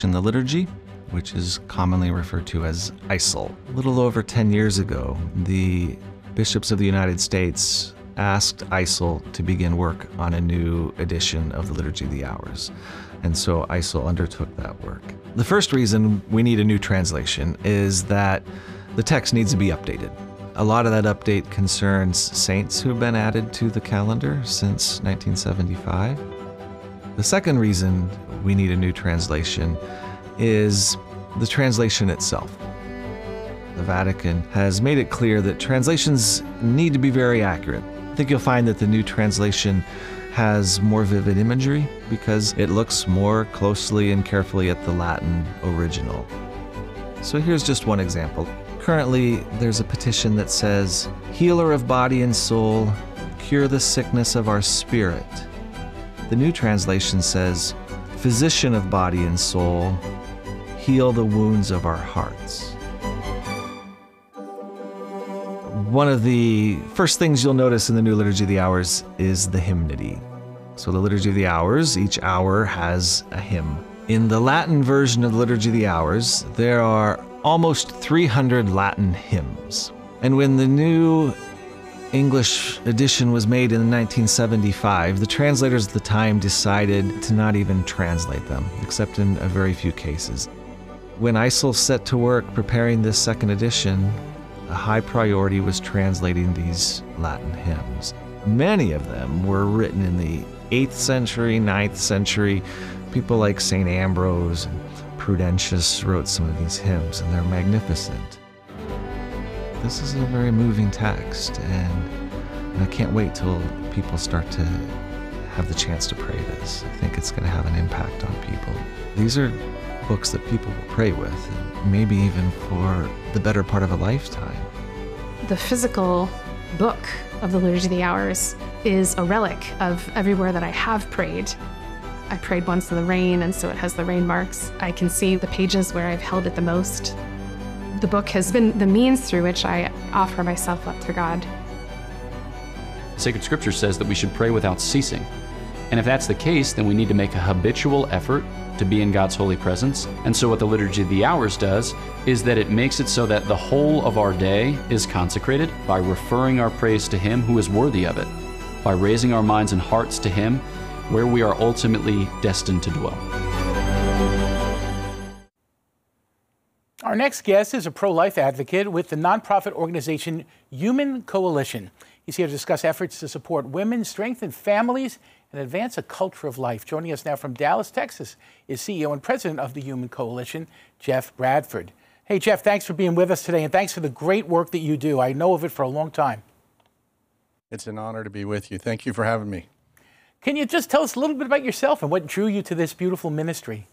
in the liturgy, which is commonly referred to as ICEL. A little over 10 years ago, the bishops of the United States asked ICEL to begin work on a new edition of the Liturgy of the Hours. And so ICEL undertook that work. The first reason we need a new translation is that the text needs to be updated. A lot of that update concerns saints who've been added to the calendar since 1975. The second reason we need a new translation is the translation itself. The Vatican has made it clear that translations need to be very accurate. I think you'll find that the new translation has more vivid imagery because it looks more closely and carefully at the Latin original. So here's just one example. Currently, there's a petition that says, "Healer of body and soul, cure the sickness of our spirit." The new translation says, "Physician of body and soul, heal the wounds of our hearts." One of the first things you'll notice in the new Liturgy of the Hours is the hymnody. So the Liturgy of the Hours, each hour has a hymn. In the Latin version of the Liturgy of the Hours, there are almost 300 Latin hymns. And when the new English edition was made in 1975, the translators at the time decided to not even translate them, except in a very few cases. When ICEL set to work preparing this second edition, a high priority was translating these Latin hymns. Many of them were written in the 8th century, 9th century. People like St. Ambrose and Prudentius wrote some of these hymns, and they're magnificent. This is a very moving text, and I can't wait till people start to have the chance to pray this. I think it's going to have an impact on people. These are books that people will pray with, and maybe even for the better part of a lifetime. The physical book of the Liturgy of the Hours is a relic of everywhere that I have prayed. I prayed once in the rain, and so it has the rain marks. I can see the pages where I've held it the most. The book has been the means through which I offer myself up to God. Sacred Scripture says that we should pray without ceasing. And if that's the case, then we need to make a habitual effort to be in God's holy presence. And so what the Liturgy of the Hours does is that it makes it so that the whole of our day is consecrated by referring our praise to Him who is worthy of it, by raising our minds and hearts to Him where we are ultimately destined to dwell. Our next guest is a pro-life advocate with the nonprofit organization Human Coalition. He's here to discuss efforts to support women, strengthen families, and advance a culture of life. Joining us now from Dallas, Texas, is CEO and president of the Human Coalition, Jeff Bradford. Hey, Jeff, thanks for being with us today, and thanks for the great work that you do. I know of it for a long time. It's an honor to be with you. Thank you for having me. Can you just tell us a little bit about yourself and what drew you to this beautiful ministry?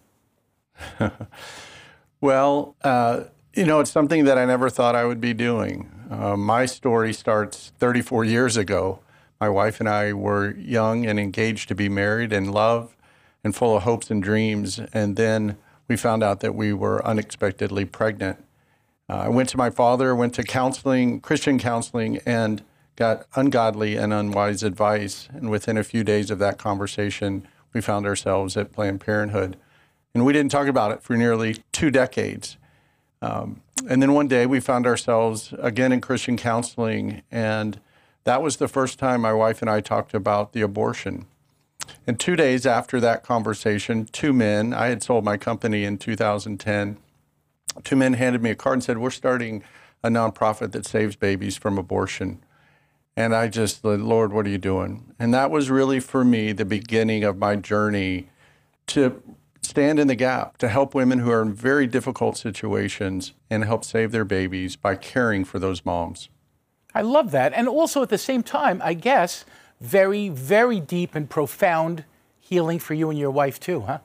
Well, it's something that I never thought I would be doing. My story starts 34 years ago. My wife and I were young and engaged to be married and love and full of hopes and dreams. And then we found out that we were unexpectedly pregnant. I went to my father, went to counseling, Christian counseling, and got ungodly and unwise advice. And within a few days of that conversation, we found ourselves at Planned Parenthood. And we didn't talk about it for nearly 2 decades. And then one day we found ourselves again in Christian counseling, and that was the first time my wife and I talked about the abortion. And 2 days after that conversation, 2 men, I had sold my company in 2010, 2 men handed me a card and said, "We're starting a nonprofit that saves babies from abortion." And I just said, "Lord, what are you doing?" And that was really for me the beginning of my journey to stand in the gap, to help women who are in very difficult situations and help save their babies by caring for those moms. I love that. And also at the same time, I guess, very, very deep and profound healing for you and your wife too, huh?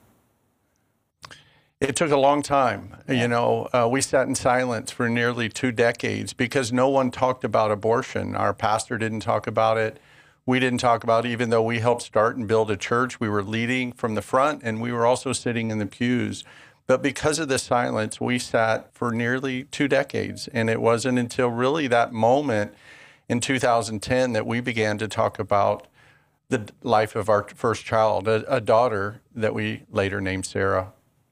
It took a long time. We sat in silence for nearly 2 decades because no one talked about abortion. Our pastor didn't talk about it. We didn't talk about it, even though we helped start and build a church. We were leading from the front, and we were also sitting in the pews. But because of the silence, we sat for nearly 2 decades. And it wasn't until really that moment in 2010 that we began to talk about the life of our first child, a daughter that we later named Sarah.